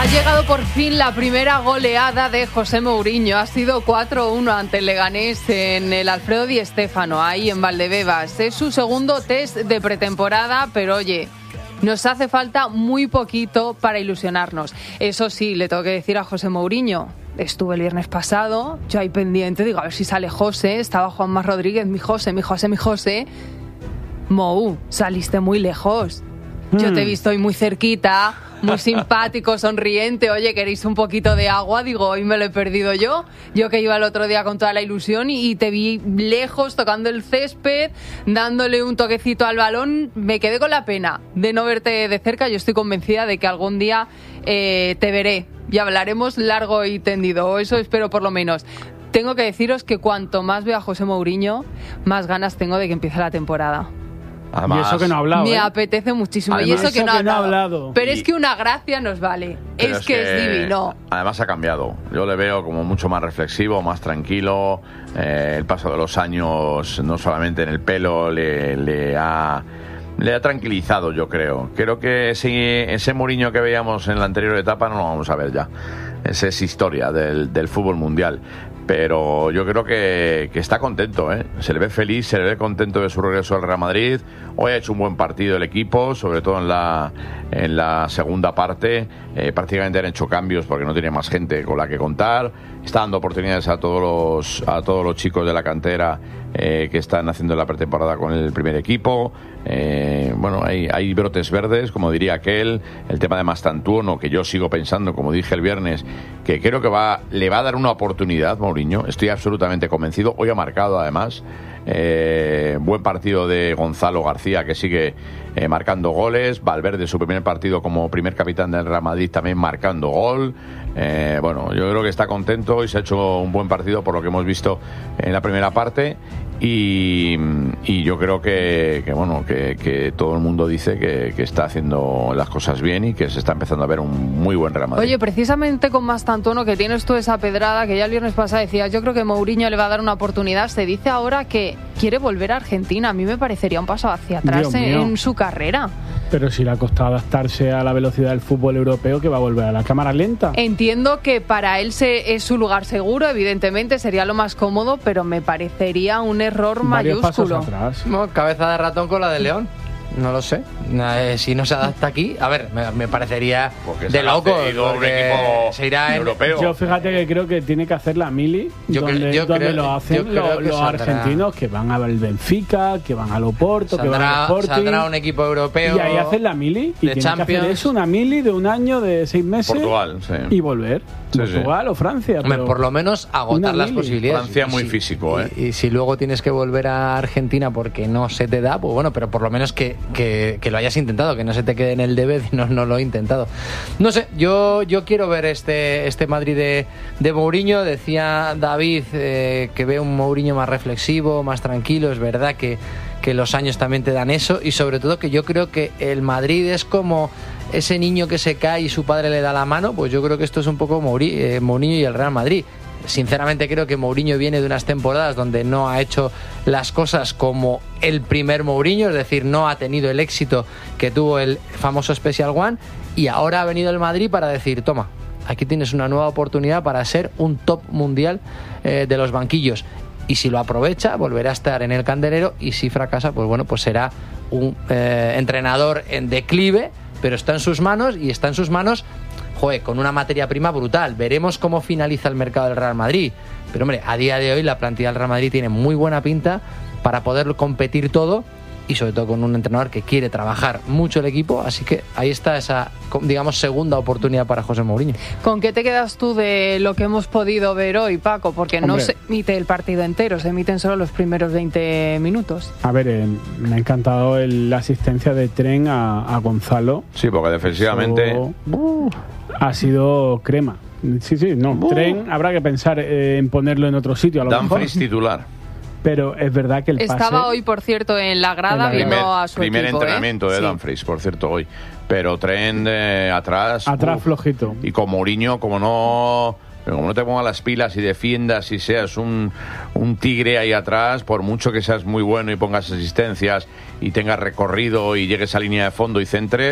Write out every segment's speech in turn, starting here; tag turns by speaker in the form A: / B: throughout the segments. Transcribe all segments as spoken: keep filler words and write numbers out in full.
A: Ha llegado por fin la primera goleada de José Mourinho. Ha sido cuatro uno ante el Leganés en el Alfredo Di Stéfano, ahí en Valdebebas. Es su segundo test de pretemporada, pero oye, nos hace falta muy poquito para ilusionarnos. Eso sí, le tengo que decir a José Mourinho, estuve el viernes pasado, yo ahí pendiente, digo, a ver si sale José, estaba Juanma Rodríguez, mi José, mi José, mi José. Mou, saliste muy lejos. Yo te he visto hoy muy cerquita, muy simpático, sonriente. Oye, ¿queréis un poquito de agua? Digo, hoy me lo he perdido yo. Yo que iba el otro día con toda la ilusión y, y te vi lejos tocando el césped, dándole un toquecito al balón. Me quedé con la pena de no verte de cerca. Yo estoy convencida de que algún día eh, te veré y hablaremos largo y tendido. O eso espero por lo menos. Tengo que deciros que cuanto más veo a José Mourinho, más ganas tengo de que empiece la temporada.
B: Además,
C: y eso que no ha hablado.
A: Me
C: ¿eh?
A: apetece muchísimo.
B: Además,
A: y eso que no ha hablado.
C: hablado.
A: Pero
B: Y...
A: es que una gracia nos vale. Es, es que, que es divino.
B: Además ha cambiado. Yo le veo como mucho más reflexivo, más tranquilo. Eh, el paso de los años, no solamente en el pelo, le, le ha... Le ha tranquilizado, yo creo. Creo que ese, ese Mourinho que veíamos en la anterior etapa no lo vamos a ver ya. Esa es historia del, del fútbol mundial. Pero yo creo que, que está contento, ¿eh? Se le ve feliz, se le ve contento de su regreso al Real Madrid. Hoy ha hecho un buen partido el equipo, sobre todo en la, en la segunda parte. Eh, prácticamente han hecho cambios porque no tiene más gente con la que contar. Está dando oportunidades a todos los, a todos los chicos de la cantera eh, que están haciendo la pretemporada con el primer equipo. Eh, bueno, hay, hay brotes verdes, como diría aquel. El tema de Mastantuono, que yo sigo pensando, como dije el viernes, que creo que va, le va a dar una oportunidad Mourinho. Estoy absolutamente convencido. Hoy ha marcado, además. Eh, buen partido de Gonzalo García, que sigue eh, marcando goles. Valverde, su primer partido como primer capitán del Real Madrid, también marcando gol. Eh, bueno, yo creo que está contento y se ha hecho un buen partido por lo que hemos visto en la primera parte. Y, y yo creo que, que bueno que, que todo el mundo dice que, que está haciendo las cosas bien y que se está empezando a ver un muy buen Real Madrid.
A: Oye, precisamente con Mastantuono, que tienes tú esa pedrada que ya el viernes pasado decías, yo creo que Mourinho le va a dar una oportunidad. Se dice ahora que quiere volver a Argentina. A mí me parecería un paso hacia atrás en, en su carrera.
C: Pero si le ha costado adaptarse a la velocidad del fútbol europeo, que va a volver a la cámara lenta.
A: Entiendo que para él se, es su lugar seguro, evidentemente sería lo más cómodo, pero me parecería un error
C: Varios
A: mayúsculo.
C: pasos atrás.
D: No, cabeza de ratón con la de León. No lo sé. Eh, si no se adapta aquí, a ver, me, me parecería
B: porque
D: de loco.
B: Un equipo
D: se irá
B: europeo.
C: Yo fíjate que creo que tiene que hacer la mili,
D: yo
C: donde,
D: creo, yo
C: donde
D: creo,
C: lo hacen lo, los
D: saldrá,
C: argentinos que van al Benfica, que van al Oporto,
D: saldrá,
C: que van al Sporting.
D: Saldrá un equipo europeo.
C: Y ahí hacen la mili. Y tiene
D: Champions.
C: que hacer eso, una mili de un año, de seis meses.
B: Portugal, sí.
C: Y volver.
B: Sí,
C: Portugal
B: sí.
C: o Francia.
D: Hombre, por lo menos agotar las posibilidades.
B: Francia muy
D: y si,
B: físico, ¿eh?
D: Y, y si luego tienes que volver a Argentina porque no se te da, pues bueno, pero por lo menos que, que, que lo hayas intentado, que no se te quede en el debe de no, no lo he intentado. No sé, yo, yo quiero ver este, este Madrid de, de Mourinho. Decía David eh, que ve un Mourinho más reflexivo, más tranquilo. Es verdad que, que los años también te dan eso, y sobre todo que yo creo que el Madrid es como ese niño que se cae y su padre le da la mano. Pues yo creo que esto es un poco Mourinho, eh, Mourinho y el Real Madrid. Sinceramente creo que Mourinho viene de unas temporadas donde no ha hecho las cosas como el primer Mourinho, es decir, no ha tenido el éxito que tuvo el famoso Special One, y ahora ha venido el Madrid para decir, toma, aquí tienes una nueva oportunidad para ser un top mundial eh, de los banquillos. Y si lo aprovecha, volverá a estar en el candelero, y si fracasa, pues bueno, pues será un eh, entrenador en declive, pero está en sus manos, y está en sus manos, joder, con una materia prima brutal. Veremos cómo finaliza el mercado del Real Madrid. Pero hombre, a día de hoy la plantilla del Real Madrid tiene muy buena pinta para poder competir todo, y sobre todo con un entrenador que quiere trabajar mucho el equipo. Así que ahí está esa, digamos, segunda oportunidad para José Mourinho.
A: ¿Con qué te quedas tú de lo que hemos podido ver hoy, Paco? Porque
C: Hombre,
A: no se emite el partido entero, se emiten solo los primeros veinte minutos.
C: A ver, eh, me ha encantado el, la asistencia de Tren a, a Gonzalo.
B: Sí, porque defensivamente
C: Eso, uh, ha sido crema. Sí, sí, no. Uh. Tren habrá que pensar eh, en ponerlo en otro sitio. A lo
B: Dumfries
C: mejor.
B: titular.
C: Pero es verdad que el pase...
A: Estaba hoy, por cierto, en la grada
C: en la
A: viendo
B: primer,
A: a su
B: primer
A: equipo.
B: entrenamiento
A: ¿eh?
B: de
A: Sí.
B: Dumfries, por cierto, hoy. Pero Trent eh, atrás...
C: Atrás
B: uf.
C: flojito.
B: Y con Mourinho, como no... Como no te pongas las pilas y defiendas y seas un, un tigre ahí atrás, por mucho que seas muy bueno y pongas asistencias y tengas recorrido y llegues a línea de fondo y centres,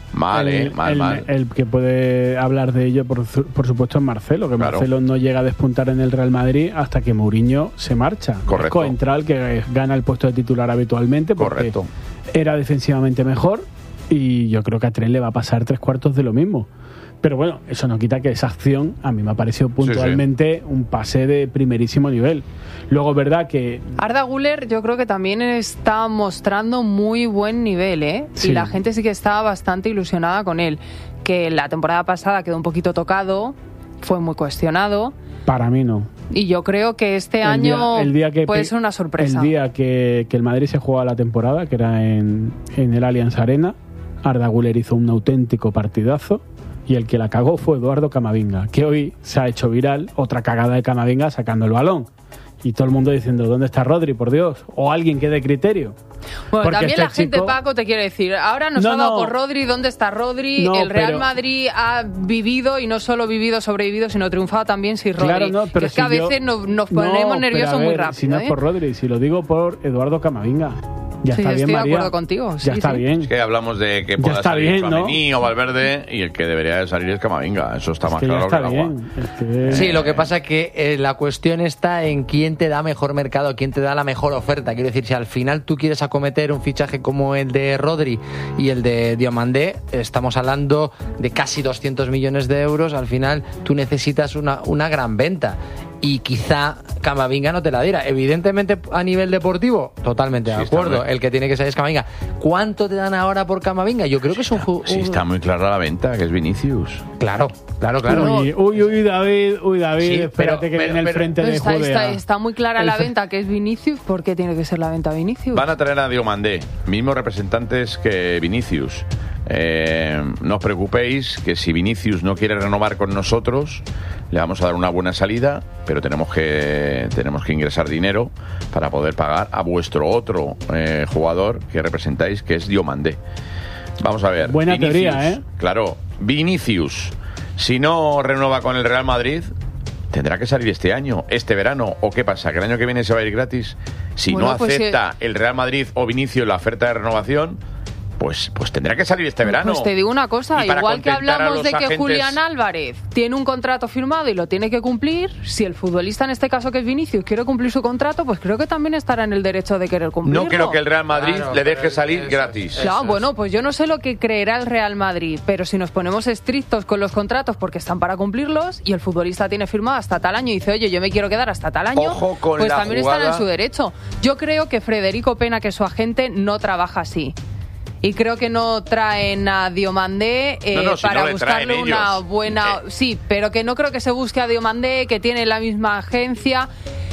B: Mal,
C: el,
B: eh, mal,
C: el,
B: mal.
C: El que puede hablar de ello, por, por supuesto, es Marcelo, que claro. Marcelo no llega a despuntar en el Real Madrid hasta que Mourinho se marcha.
B: Correcto.
C: Es Coentral, que gana el puesto de titular habitualmente porque
B: Correcto.
C: era defensivamente mejor, y yo creo que a Trent le va a pasar tres cuartos de lo mismo. Pero bueno, eso no quita que esa acción a mí me ha parecido puntualmente sí, sí. un pase de primerísimo nivel. Luego es verdad que...
A: Arda Güler yo creo que también está mostrando muy buen nivel, ¿eh? Sí. Y la gente sí que estaba bastante ilusionada con él. Que la temporada pasada quedó un poquito tocado, fue muy cuestionado.
C: Para mí no.
A: Y yo creo que este el año día, el día que puede ser una sorpresa.
C: El día que, que el Madrid se jugaba la temporada, que era en, en el Allianz Arena, Arda Güler hizo un auténtico partidazo. Y el que la cagó fue Eduardo Camavinga, que hoy se ha hecho viral otra cagada de Camavinga sacando el balón. Y todo el mundo diciendo, ¿dónde está Rodri, por Dios? O alguien que dé criterio.
A: Bueno,
C: Porque
A: también
C: este
A: la gente,
C: chico...
A: Paco, te quiere decir, ahora nos
C: no,
A: ha dado
C: no.
A: por Rodri, ¿dónde está Rodri?
C: No,
A: el Real
C: pero...
A: Madrid ha vivido, y no solo vivido, sobrevivido, sino triunfado también sin Rodri.
C: Claro, no, pero
A: que es
C: si
A: que a
C: yo...
A: veces nos, nos ponemos
C: no,
A: nerviosos
C: ver,
A: muy rápido.
C: Si no
A: ¿eh?
C: es por Rodri, si lo digo por Eduardo Camavinga. Ya
A: sí,
C: está bien,
A: estoy
C: María.
A: de acuerdo contigo.
C: Ya
A: sí,
C: está
A: sí.
C: bien.
B: Es que hablamos de que pueda
C: está
B: salir
C: bien,
B: Tchouaméni
C: ¿no?
B: o Valverde, y el que debería de salir es Camavinga. Eso está
C: Es
B: más
C: que
B: claro
C: ya está
B: que el agua.
C: bien. Es que...
D: Sí, lo que pasa es que eh, la cuestión está en quién te da mejor mercado, quién te da la mejor oferta. Quiero decir, si al final tú quieres acometer un fichaje como el de Rodri y el de Diomandé, estamos hablando de casi doscientos millones de euros, al final tú necesitas una, una gran venta. Y quizá Camavinga no te la diera. Evidentemente, a nivel deportivo, totalmente de
B: sí,
D: acuerdo. El que tiene que salir es Camavinga. ¿Cuánto te dan ahora por Camavinga? Yo creo que es un...
B: un... Sí, está muy clara la venta, que es Vinicius.
D: Claro, claro, claro.
C: Uy, uy, uy, David, uy, David,
D: sí,
C: espérate
D: pero,
C: que
D: pero,
C: viene el
D: pero,
C: frente
A: pero
C: de
A: está,
C: Judea.
A: está, está muy clara
C: el
A: la
C: fre...
A: venta, que es Vinicius. ¿Por qué tiene que ser la venta Vinicius?
B: Van a traer a Diomandé, mismos representantes que Vinicius. Eh, no os preocupéis que si Vinicius no quiere renovar con nosotros, le vamos a dar una buena salida, pero tenemos que tenemos que ingresar dinero para poder pagar a vuestro otro eh, jugador que representáis, que es Diomandé. Vamos a ver.
C: Buena
B: Vinicius,
C: teoría, ¿eh?
B: Claro, Vinicius, si no renueva con el Real Madrid, tendrá que salir este año, este verano. ¿O qué pasa? ¿Que el año que viene se va a ir gratis? Si bueno, no pues acepta sí. el Real Madrid o Vinicius la oferta de renovación, Pues, pues tendrá que salir este verano.
A: Pues te digo una cosa, igual que hablamos de que
B: agentes...
A: Julián Álvarez tiene un contrato firmado y lo tiene que cumplir, si el futbolista, en este caso que es Vinicius, quiere cumplir su contrato, pues creo que también estará en el derecho de querer cumplirlo.
B: No creo que el Real Madrid
D: claro,
B: le deje
D: eso,
B: salir
D: eso,
B: gratis.
D: eso,
A: claro,
D: eso.
A: bueno, pues yo no sé lo que creerá el Real Madrid, pero si nos ponemos estrictos con los contratos porque están para cumplirlos y el futbolista tiene firmado hasta tal año y dice, oye, yo me quiero quedar hasta tal año,
B: Ojo con
A: pues
B: la
A: también
B: jugada...
A: estará en su derecho. Yo creo que Federico Pena, que es su agente, no trabaja así. Y creo que no traen a Diomandé eh,
B: no, no, si
A: para
B: no
A: buscarle una
B: ellos.
A: buena...
B: Eh.
A: Sí, pero que no creo que se busque a Diomandé, que tiene la misma agencia,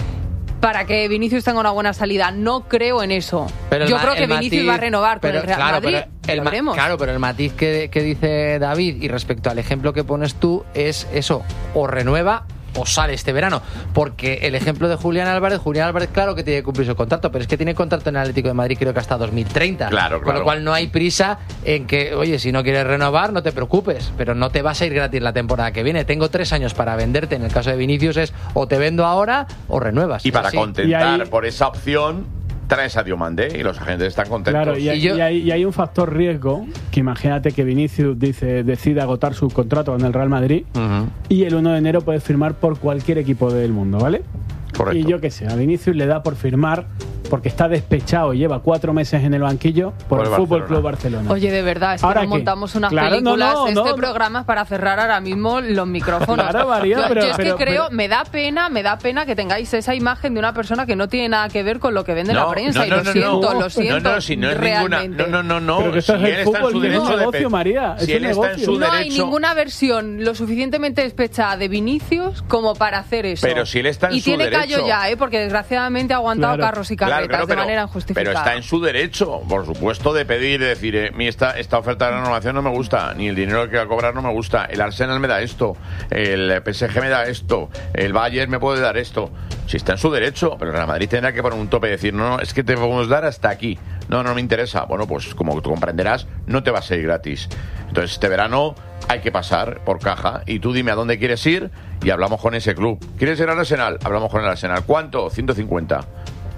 A: para que Vinicius tenga una buena salida. No creo en eso.
D: Pero
A: Yo
D: ma-
A: creo que Vinicius
D: matiz,
A: va a renovar
D: pero,
A: con el Real
D: claro,
A: Madrid.
D: Pero el
A: Lo
D: ma-
A: veremos.
D: claro, pero el matiz que, que dice David y respecto al ejemplo que pones tú es eso, o renueva o sale este verano, porque el ejemplo de Julián Álvarez, Julián Álvarez claro que tiene que cumplir su contrato, pero es que tiene contrato en el Atlético de Madrid creo que hasta dos mil treinta,
B: claro,
D: con
B: claro.
D: lo cual no hay prisa en que, oye, si no quieres renovar no te preocupes, pero no te vas a ir gratis la temporada que viene, tengo tres años para venderte, en el caso de Vinicius es o te vendo ahora o renuevas.
B: Y para
D: así.
B: contentar
C: Y ahí-
B: por esa opción traes a Diomandé y los agentes están contentos.
C: Claro, y hay,
D: Y yo-
C: y hay- y hay un factor riesgo, que imagínate que Vinicius dice, decide agotar su contrato con el Real Madrid
B: Uh-huh.
C: y el uno de enero puede firmar por cualquier equipo del mundo, ¿vale?
B: Correcto.
C: Y yo qué sé, a Vinicius le da por firmar porque está despechado y lleva cuatro meses en el banquillo por,
B: Por
C: el
B: el
C: Fútbol
B: Barcelona.
C: Club Barcelona.
A: Oye, de verdad, es que
C: ¿Ahora
A: nos
C: qué?
A: montamos unas
C: Claro, no,
A: películas.
C: no,
A: este
C: no,
A: programa es para cerrar ahora mismo los micrófonos.
C: Claro, María,
A: yo,
C: pero-
A: yo es
C: pero-
A: que creo,
C: pero-
A: me da pena, me da pena que tengáis esa imagen de una persona que no tiene nada que ver con lo que vende la prensa. y lo siento, lo siento.
B: No, no, si no es ninguna.
A: realmente.
B: No, no, no, no.
C: Pero que esto
B: si
C: es el
B: él está en
C: fútbol,
B: su
C: que es un
B: derecho de
C: negocio,
B: pe-
C: María,
B: Si
C: es
B: él
C: un
B: está en su
C: negocio.
A: No hay
B: derecho.
A: ninguna versión lo suficientemente despechada de Vinicius como para hacer eso.
B: Pero si él está en
A: y
B: su
A: tiene
B: derecho.
A: callo ya, ¿eh? Porque desgraciadamente ha aguantado
C: Claro.
A: carros y
B: Claro,
A: carretas
B: claro,
A: de
B: pero,
A: manera
B: pero
A: injustificada.
B: está en su derecho, por supuesto, de pedir, de decir, eh, mi esta, esta oferta de renovación no me gusta, ni el dinero que va a cobrar no me gusta, el Arsenal me da esto, el P S G me da esto, el Bayern me puede dar esto. Si está en su derecho, pero el Real Madrid tendrá que poner un tope y decir, no, no, es que te podemos dar hasta aquí. No, no me interesa. Bueno, pues como tú comprenderás, no te va a ser gratis. Entonces, este verano hay que pasar por caja y tú dime a dónde quieres ir y hablamos con ese club. ¿Quieres ir al Arsenal? Hablamos con el Arsenal. ¿Cuánto? ciento cincuenta.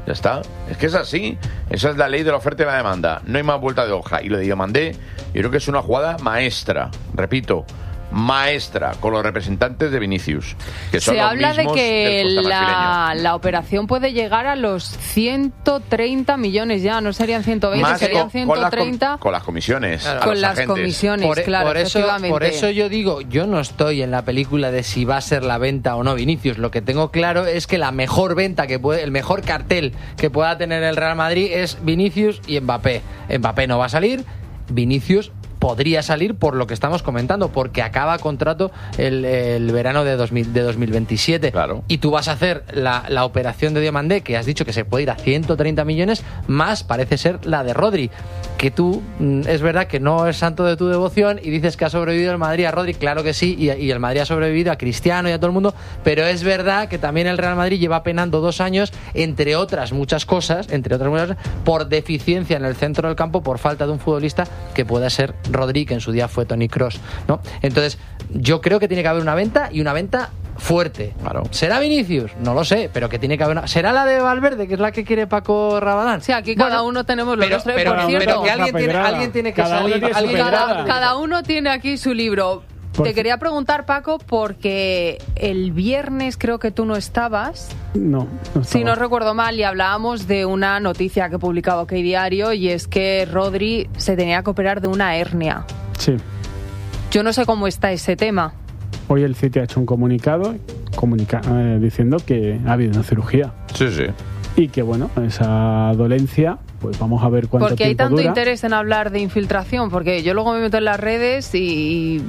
B: Ya está. Es que es así. Esa es la ley de la oferta y la demanda. No hay más vuelta de hoja. Y lo de Diomandé, yo creo que es una jugada maestra. Repito, maestra con los representantes de Vinicius, que son
A: Se
B: los
A: habla de
B: mismos
A: que
B: del Costa
A: la,
B: brasileño.
A: la operación puede llegar a los ciento treinta millones ya, no serían ciento veinte,
B: Más
A: serían
B: con,
A: ciento
B: con las,
A: treinta.
B: con, con las comisiones.
D: Claro.
B: a
A: Con
B: los
A: las
B: agentes.
A: comisiones,
D: Por,
A: claro,
D: por eso,
A: efectivamente.
D: por eso yo digo, yo no estoy en la película de si va a ser la venta o no Vinicius. Lo que tengo claro es que la mejor venta que puede, el mejor cartel que pueda tener el Real Madrid es Vinicius y Mbappé. Mbappé no va a salir, Vinicius podría salir por lo que estamos comentando, porque acaba contrato el, el verano de, dos mil, de dos mil veintisiete.
B: Claro.
D: Y tú vas a hacer la, la operación de Diomandé, que has dicho que se puede ir a ciento treinta millones, más parece ser la de Rodri, que tú, mm, es verdad que no es santo de tu devoción y dices que ha sobrevivido el Madrid a Rodri, claro que sí, y, y el Madrid ha sobrevivido a Cristiano y a todo el mundo, pero es verdad que también el Real Madrid lleva penando dos años, entre otras muchas cosas, entre otras muchas cosas, por deficiencia en el centro del campo, por falta de un futbolista que pueda ser Rodri, que en su día fue Toni Kroos, ¿no? Entonces, yo creo que tiene que haber una venta y una venta fuerte.
B: Claro.
D: ¿Será Vinicius? No lo sé, pero que tiene que haber una... ¿Será la de Valverde, que es la que quiere Paco Rabadán?
A: Sí, aquí
D: Bueno,
A: cada uno tenemos lo
D: pero,
A: nuestro,
D: pero,
A: por
D: pero
A: cierto.
D: que alguien tiene,
C: Pedrada.
D: alguien tiene que
C: Cada uno
D: salir.
C: tiene su
D: alguien-
C: pedrada.
A: Cada, cada uno tiene aquí su libro.
C: Por
A: Te
C: ci-
A: quería preguntar, Paco, porque el viernes creo que tú no estabas,
C: No, no
A: si
C: estaba.
A: no recuerdo mal, y hablábamos de una noticia que publicaba OK Diario, y es que Rodri se tenía que operar de una hernia.
C: Sí.
A: Yo no sé cómo está ese tema.
C: Hoy el City ha hecho un comunicado comunica- eh, diciendo que ha habido una cirugía
B: Sí, sí.
C: y que, bueno, esa dolencia, pues vamos a ver cuánto
A: Porque hay
C: tiempo
A: tanto
C: dura.
A: interés en hablar de infiltración, porque yo luego me meto en las redes y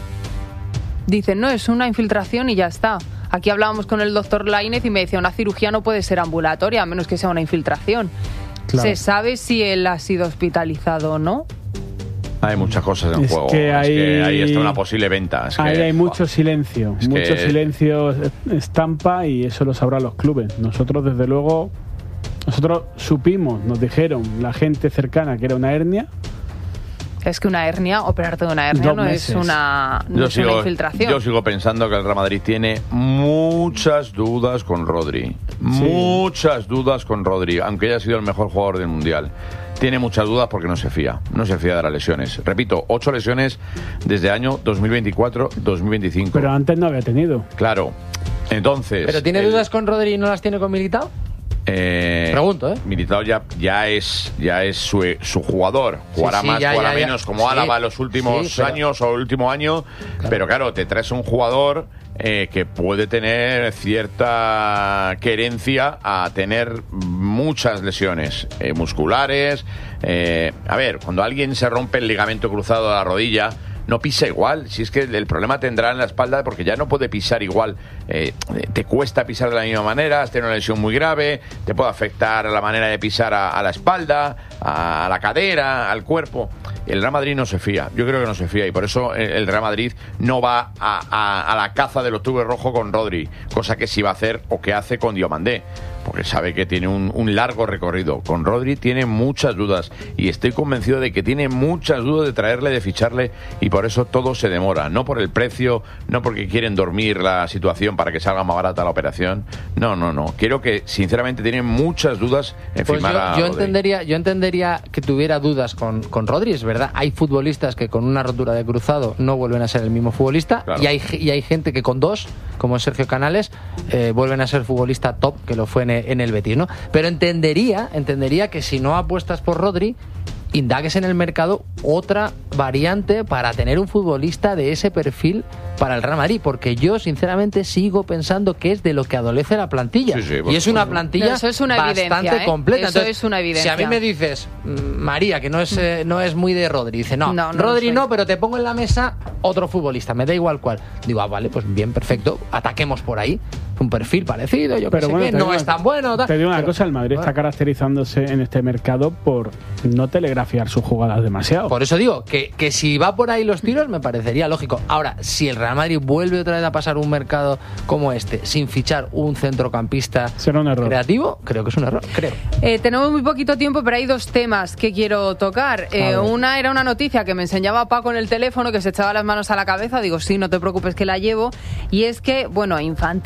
A: dicen, no, es una infiltración y ya está. Aquí hablábamos con el doctor Lainez y me decía, una cirugía no puede ser ambulatoria, a menos que sea una infiltración.
C: Claro.
A: ¿Se sabe si él ha sido hospitalizado o no?
B: Hay muchas cosas en
C: Es
B: juego.
C: que
B: Es
C: hay-
B: que ahí está una posible venta. Es que,
C: Ahí hay
B: joder,
C: mucho silencio,
B: Es
C: mucho
B: que-
C: silencio estampa y eso lo sabrán los clubes. Nosotros, desde luego, nosotros supimos, nos dijeron la gente cercana que era una hernia.
A: Es que una hernia, operarte de una hernia
C: Dos
A: no
C: meses.
A: es una, no
B: Yo
A: es una
B: sigo,
A: infiltración.
B: yo sigo pensando que el Real Madrid tiene muchas dudas con Rodri. Muchas dudas con Rodri, aunque haya sido el mejor jugador del Mundial. Tiene muchas dudas porque no se fía. No se fía de las lesiones. Repito, ocho lesiones desde año dos mil veinticuatro dos mil veinticinco.
C: Pero antes no había tenido.
B: Claro. Entonces...
D: ¿Pero tiene
B: el-
D: dudas con Rodri y no las tiene con Militao?
B: Eh,
D: Pregunto, ¿eh?
B: Militao ya, ya es ya es su, su jugador. Jugará
D: Sí, sí,
B: más,
D: ya,
B: jugará
D: ya, ya.
B: menos, como
D: Sí,
B: Álava los últimos
D: sí, pero-
B: años o el último año. Pero claro, te traes un jugador eh, que puede tener cierta querencia a tener muchas lesiones eh, musculares. Eh, a ver, cuando alguien se rompe el ligamento cruzado de la rodilla, no pisa igual. Si es que el problema tendrá en la espalda porque ya no puede pisar igual. Eh, te cuesta pisar de la misma manera, has tenido una lesión muy grave, te puede afectar la manera de pisar a, a la espalda, a, a la cadera, al cuerpo. El Real Madrid no se fía, yo creo que no se fía y por eso el, el Real Madrid no va a, a, a la caza del octubre rojo con Rodri, cosa que sí va a hacer o que hace con Diomandé, porque sabe que tiene un, un largo recorrido. Con Rodri tiene muchas dudas y estoy convencido de que tiene muchas dudas de traerle, de ficharle y por eso todo se demora, no por el precio, no porque quieren dormir la situación para que salga más barata la operación, no, no, no, quiero que sinceramente tienen muchas dudas en
D: Pues
B: firmar
D: yo,
B: a
D: yo
B: Rodri.
D: entendería, yo entendería que tuviera dudas con, con Rodri, es verdad. Hay futbolistas que con una rotura de cruzado no vuelven a ser el mismo futbolista
B: Claro.
D: y, hay, y hay gente que con dos, como Sergio Canales, eh, vuelven a ser futbolista top, que lo fue en, en el Betis, ¿no? Pero entendería, entendería que si no apuestas por Rodri, indagues en el mercado otra variante para tener un futbolista de ese perfil para el Real Madrid, porque yo sinceramente sigo pensando que es de lo que adolece la plantilla.
B: Sí, sí, por
D: y es una
B: supuesto.
D: plantilla
A: Eso es una
D: bastante
A: evidencia, ¿eh?
D: completa.
A: Eso
D: Entonces,
A: es una evidencia.
D: Si a mí me dices, mm, María, que no es, eh, no es muy de Rodri, dice, no,
A: No, no
D: Rodri
A: lo soy.
D: no, pero te pongo en la mesa otro futbolista, me da igual cuál. Digo, ah, vale, pues bien, perfecto, ataquemos por ahí. Un perfil parecido, yo
C: Pero
D: que sé
C: bueno,
D: qué,
C: te
D: no
C: digo
D: es
C: una-
D: tan bueno. Tal.
C: Te digo una
D: Pero-
C: cosa, el Madrid está caracterizándose en este mercado por no telegrafiar sus jugadas demasiado.
D: Por eso digo que, que si va por ahí los tiros me parecería lógico. Ahora, si el Real Madrid vuelve otra vez a pasar un mercado como este sin fichar un centrocampista
C: Será un error.
D: creativo, creo que es un error, creo.
A: Eh, tenemos muy poquito tiempo, pero hay dos temas que quiero tocar. Eh,
C: ver.
A: una era una noticia que me enseñaba Paco en el teléfono, que se echaba las manos a la cabeza. Digo, sí, no te preocupes que la llevo. Y es que, bueno, Infantino ya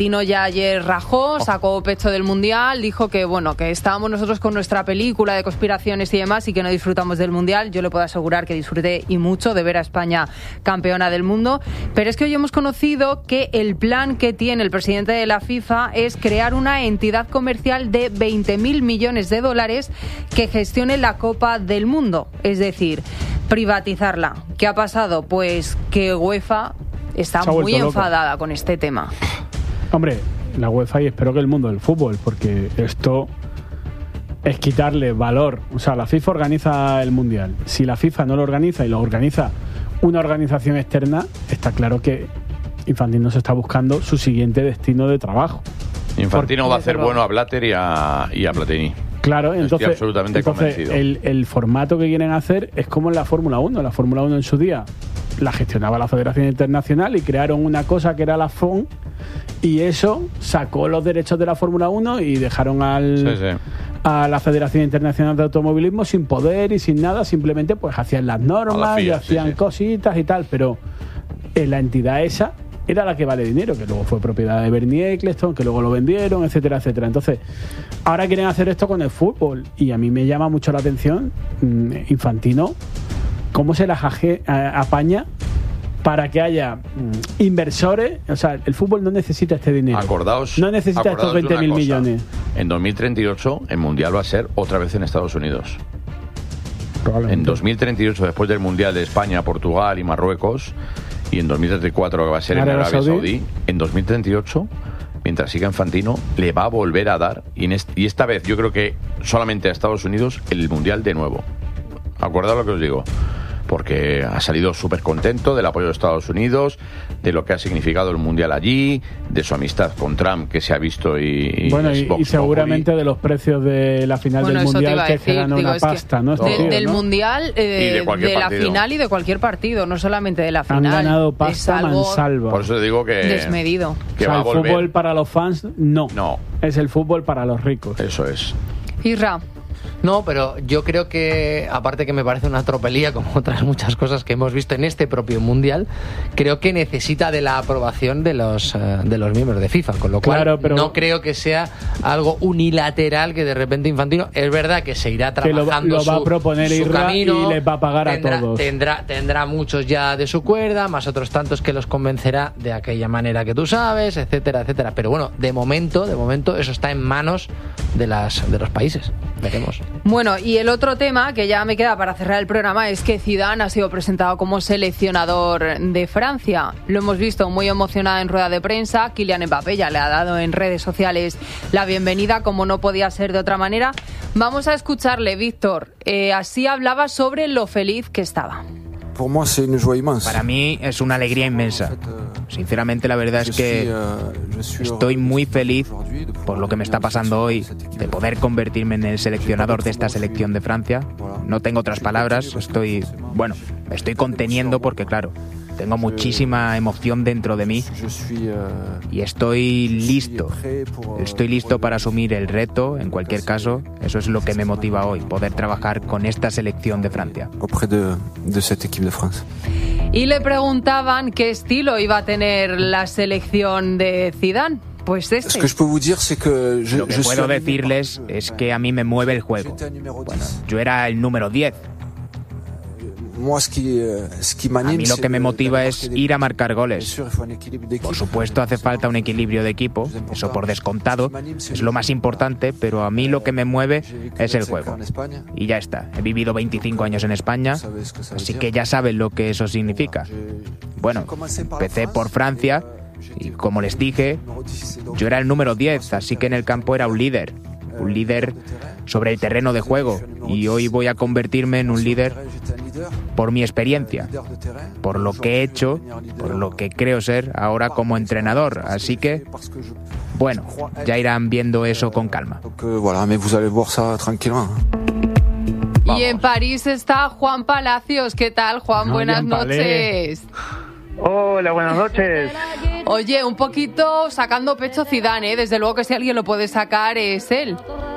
A: ayer rajó, sacó pecho del Mundial, dijo que bueno, que estábamos nosotros con nuestra película de conspiraciones y demás y que no disfrutamos del Mundial. Yo le puedo asegurar que disfruté y mucho de ver a España campeona del mundo, pero es que hoy hemos conocido que el plan que tiene el presidente de la FIFA es crear una entidad comercial de veinte mil millones de dólares que gestione la Copa del Mundo, es decir, privatizarla. ¿Qué ha pasado? Pues que UEFA está muy enfadada loca con este tema.
C: Hombre, la UEFA y espero que el mundo del fútbol, porque esto es quitarle valor. O sea, la FIFA organiza el Mundial. Si la FIFA no lo organiza y lo organiza una organización externa, está claro que Infantino se está buscando su siguiente destino de trabajo.
B: Infantino va a hacer bueno a Blatter y a, y a Platini.
C: Claro, entonces,
B: Estoy absolutamente
C: entonces
B: convencido.
C: El, el formato que quieren hacer es como en la Fórmula uno. La Fórmula uno en su día la gestionaba la Federación Internacional y crearon una cosa que era la F O N, y eso sacó los derechos de la Fórmula uno y dejaron al,
B: sí, sí.
C: a la Federación Internacional de Automovilismo sin poder y sin nada, simplemente pues hacían las normas FIA, y hacían sí, sí. cositas y tal, pero en la entidad esa era la que vale dinero, que luego fue propiedad de Bernie Eccleston, que luego lo vendieron, etcétera, etcétera. Entonces, ahora quieren hacer esto con el fútbol y a mí me llama mucho la atención mmm, Infantino, cómo se las aje, a, apaña para que haya mmm, inversores. O sea, el fútbol no necesita este dinero.
B: Acordaos,
C: no necesita
B: acordaos
C: estos veinte mil millones.
B: En dos mil treinta y ocho el Mundial va a ser otra vez en Estados Unidos. En dos mil treinta y ocho, después del Mundial de España, Portugal y Marruecos, y en dos mil treinta y cuatro que va a ser en Arabia Saudí. Saudí, en dos mil treinta y ocho, mientras siga Infantino, le va a volver a dar, y, en est- y esta vez yo creo que solamente a Estados Unidos, el Mundial de nuevo. Acordaos lo que os digo, porque ha salido súper contento del apoyo de Estados Unidos, de lo que ha significado el Mundial allí, de su amistad con Trump que se ha visto y...
C: Bueno, y, y seguramente de los precios de la final
A: bueno,
C: del Mundial, que
A: decir,
C: se gana una pasta, ¿no?
A: De,
C: Tío,
A: del
C: ¿no?
A: Mundial, eh, de, de la final y de cualquier partido, no solamente de la final.
C: Han ganado pasta mansalva.
B: Por eso te digo que...
A: Desmedido.
B: Que
C: o sea,
B: va
C: el
B: a volver.
C: Fútbol para los fans, no.
B: No.
C: Es el fútbol para los ricos.
B: Eso es.
A: Isra.
D: No, pero yo creo que, aparte que me parece una tropelía, como otras muchas cosas que hemos visto en este propio Mundial, creo que necesita de la aprobación de los, uh, de los miembros de FIFA, con lo cual
C: claro, pero
D: no creo que sea algo unilateral que de repente Infantino, es verdad que se irá trabajando
C: lo, lo va
D: su,
C: a proponer
D: su
C: Irra
D: camino,
C: y les va a pagar
D: tendrá,
C: a todos.
D: Tendrá, tendrá muchos ya de su cuerda, más otros tantos que los convencerá de aquella manera que tú sabes, etcétera, etcétera. Pero bueno, de momento, de momento eso está en manos de, las, de los países. Veremos.
A: Bueno, y el otro tema que ya me queda para cerrar el programa es que Zidane ha sido presentado como seleccionador de Francia. Lo hemos visto muy emocionado en rueda de prensa. Kylian Mbappé ya le ha dado en redes sociales la bienvenida, como no podía ser de otra manera. Vamos a escucharle, Víctor. Eh, así hablaba sobre lo feliz que estaba.
E: Para mí es una alegría inmensa. Sinceramente, la verdad es que estoy muy feliz por lo que me está pasando hoy, de poder convertirme en el seleccionador de esta selección de Francia. No tengo otras palabras, estoy, bueno, me estoy conteniendo porque, claro, tengo muchísima emoción dentro de mí y estoy listo. Estoy listo para asumir el reto, en cualquier caso. Eso es lo que me motiva hoy, poder trabajar con esta selección de Francia.
A: Y le preguntaban qué estilo iba a tener la selección de Zidane. Pues este.
E: Lo que puedo decirles es que a mí me mueve el juego. Bueno, yo era el número diez. A mí lo que me motiva es ir a marcar goles. Por supuesto hace falta un equilibrio de equipo, eso por descontado, es lo más importante, pero a mí lo que me mueve es el juego. Y ya está, he vivido veinticinco años en España, así que ya saben lo que eso significa. Bueno, empecé por Francia y como les dije, yo era el número diez, así que en el campo era un líder. Un líder sobre el terreno de juego, y hoy voy a convertirme en un líder por mi experiencia, por lo que he hecho, por lo que creo ser ahora como entrenador. Así que, bueno, ya irán viendo eso con calma.
A: Y en París está Juan Palacios. ¿Qué tal, Juan?
C: No,
A: Buenas
C: Jean
A: noches.
F: Hola, buenas noches.
A: Oye, un poquito sacando pecho Zidane, ¿eh? Desde luego que si alguien lo puede sacar es él.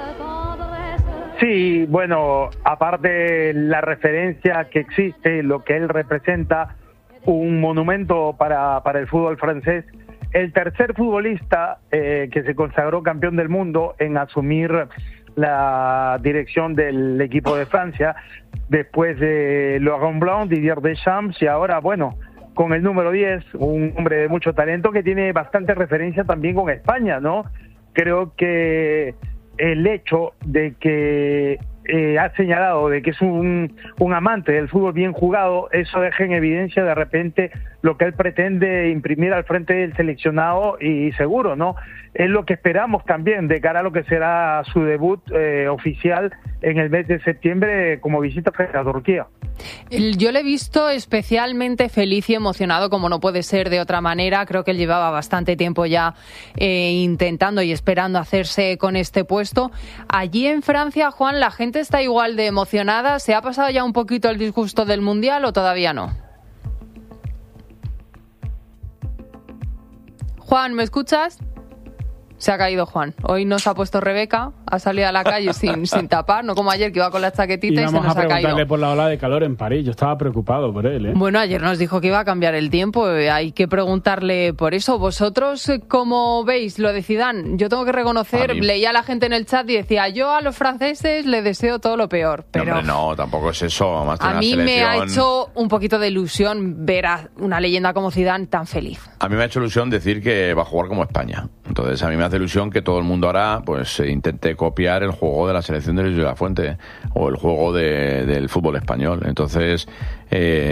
F: Sí, bueno, aparte la referencia que existe, lo que él representa, un monumento para, para el fútbol francés, el tercer futbolista eh, que se consagró campeón del mundo en asumir la dirección del equipo de Francia, después de Laurent Blanc, Didier Deschamps, y ahora, bueno, con el número diez, un hombre de mucho talento que tiene bastante referencia también con España, ¿no? Creo que el hecho de que eh, ha señalado de que es un, un amante del fútbol bien jugado, eso deja en evidencia de repente lo que él pretende imprimir al frente del seleccionado, y seguro, ¿no? Es lo que esperamos también de cara a lo que será su debut eh, oficial en el mes de septiembre como visita frente a Turquía.
A: Yo le he visto especialmente feliz y emocionado, como no puede ser de otra manera. Creo que él llevaba bastante tiempo ya eh, intentando y esperando hacerse con este puesto. Allí en Francia, Juan, ¿la gente está igual de emocionada? ¿Se ha pasado ya un poquito el disgusto del Mundial o todavía no? Juan, ¿me escuchas? Se ha caído Juan. Hoy nos ha puesto Rebeca, ha salido a la calle sin, sin tapar, no como ayer que iba con la chaquetita y se nos ha caído.
C: Íbamos a preguntarle por la ola de calor en París. Yo estaba preocupado por él, ¿eh?
A: Bueno, ayer nos dijo que iba a cambiar el tiempo. Hay que preguntarle por eso. ¿Vosotros cómo veis lo de Zidane? Yo tengo que reconocer, leía a la gente en el chat y decía, yo a los franceses le deseo todo lo peor. Pero
B: no, hombre, no, tampoco es eso. Más
A: a mí me ha hecho un poquito de ilusión ver a una leyenda como Zidane tan feliz.
B: A mí me ha hecho ilusión decir que va a jugar como España. Entonces a mí me hace ilusión que todo el mundo ahora pues intente copiar el juego de la selección de Luis de la Fuente o el juego de, del fútbol español. Entonces eh,